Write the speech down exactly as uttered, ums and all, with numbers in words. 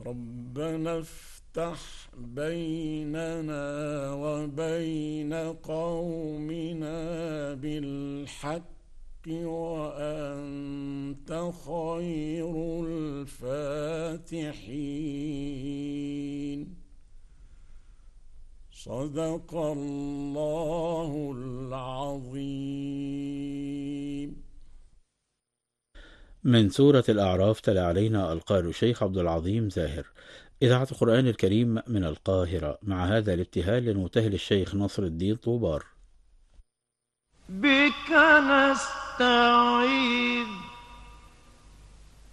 ربنا افتح بيننا وبين قومنا بالحق وأنت خير الفاتحين. صدق الله العظيم. من سورة الأعراف تلا علينا القارئ الشيخ عبد العظيم زاهر. إذاعة القرآن الكريم من القاهرة، مع هذا الابتهال للمبتهل الشيخ نصر الدين طوبار. بك نستعيذ